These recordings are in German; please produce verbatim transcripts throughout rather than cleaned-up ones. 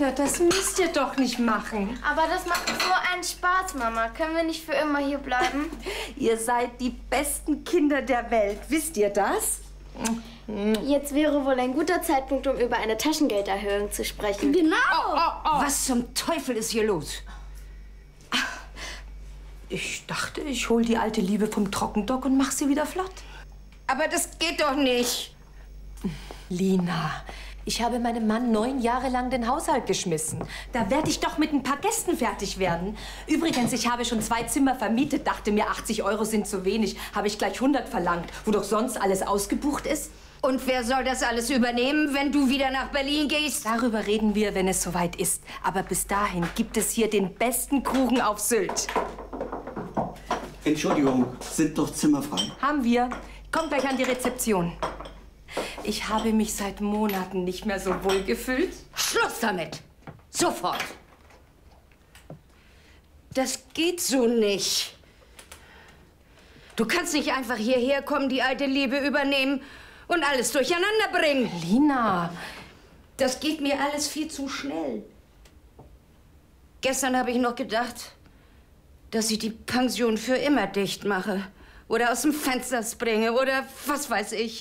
Kinder, das müsst ihr doch nicht machen. Aber das macht so einen Spaß, Mama. Können wir nicht für immer hier bleiben? Ihr seid die besten Kinder der Welt. Wisst ihr das? Jetzt wäre wohl ein guter Zeitpunkt, um über eine Taschengelderhöhung zu sprechen. Genau! Oh, oh, oh. Was zum Teufel ist hier los? Ich dachte, ich hol die alte Liebe vom Trockendock und mach sie wieder flott. Aber das geht doch nicht. Lina, ich habe meinem Mann neun Jahre lang den Haushalt geschmissen. Da werde ich doch mit ein paar Gästen fertig werden. Übrigens, ich habe schon zwei Zimmer vermietet, dachte mir, achtzig Euro sind zu wenig. Habe ich gleich hundert verlangt, wo doch sonst alles ausgebucht ist. Und wer soll das alles übernehmen, wenn du wieder nach Berlin gehst? Darüber reden wir, wenn es soweit ist. Aber bis dahin gibt es hier den besten Kuchen auf Sylt. Entschuldigung, sind doch Zimmer frei? Haben wir. Kommt gleich an die Rezeption. Ich habe mich seit Monaten nicht mehr so wohl gefühlt. Schluss damit! Sofort! Das geht so nicht. Du kannst nicht einfach hierher kommen, die alte Liebe übernehmen und alles durcheinander bringen. Lina, das geht mir alles viel zu schnell. Gestern habe ich noch gedacht, dass ich die Pension für immer dicht mache. Oder aus dem Fenster springe oder was weiß ich.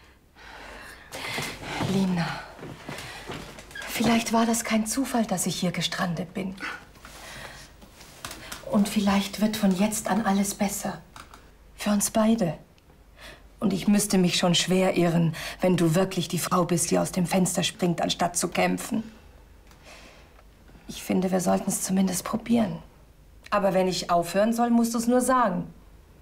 Lina, vielleicht war das kein Zufall, dass ich hier gestrandet bin. Und vielleicht wird von jetzt an alles besser. Für uns beide. Und ich müsste mich schon schwer irren, wenn du wirklich die Frau bist, die aus dem Fenster springt, anstatt zu kämpfen. Ich finde, wir sollten es zumindest probieren. Aber wenn ich aufhören soll, musst du es nur sagen.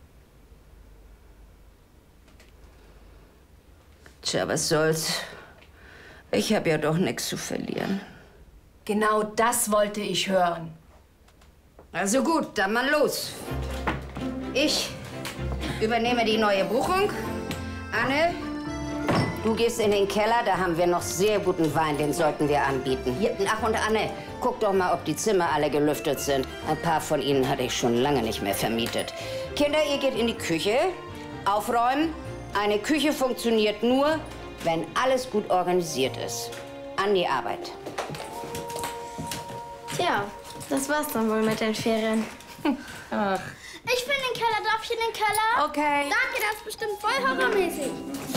Tja, was soll's. Ich habe ja doch nichts zu verlieren. Genau das wollte ich hören. Also gut, dann mal los. Ich übernehme die neue Buchung. Anne, du gehst in den Keller, da haben wir noch sehr guten Wein, den sollten wir anbieten. Ach, und Anne, guck doch mal, ob die Zimmer alle gelüftet sind. Ein paar von ihnen hatte ich schon lange nicht mehr vermietet. Kinder, ihr geht in die Küche, aufräumen. Eine Küche funktioniert nur, wenn alles gut organisiert ist. An die Arbeit. Tja, das war's dann wohl mit den Ferien. Ach. Ich will den Keller. Darf ich in den Keller? Okay. Danke, das ist bestimmt voll horrormäßig.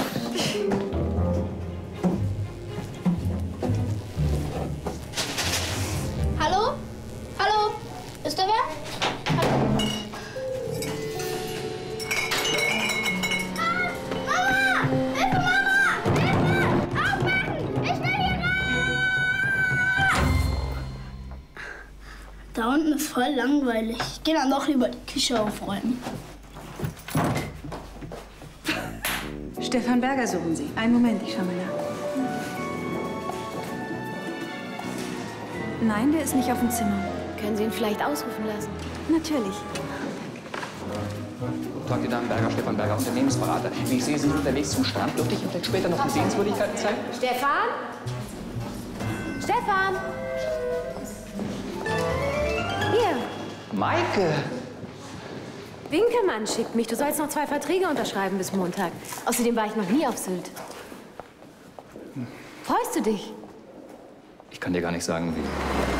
Hallo? Hallo? Ist da wer? Hallo? Ah, Mama! Hilfe, Mama! Hilfe! Aufwachen! Ich will hier raus! Da unten ist voll langweilig. Ich geh dann doch lieber die Küche aufräumen. Stefan Berger suchen Sie. Einen Moment, ich schau mal nach. Nein, der ist nicht auf dem Zimmer. Können Sie ihn vielleicht ausrufen lassen? Natürlich. Guten Tag, die Damen Berger, Stefan Berger, Unternehmensberater. Wie ich sehe, Sie sind unterwegs zum Strand. Dürfte ich Ihnen vielleicht später noch die Sehenswürdigkeiten zeigen? Stefan? Stefan? Hier. Maike! Winkelmann schickt mich. Du sollst noch zwei Verträge unterschreiben bis Montag. Außerdem war ich noch nie auf Sylt. Freust du dich? Ich kann dir gar nicht sagen, wie.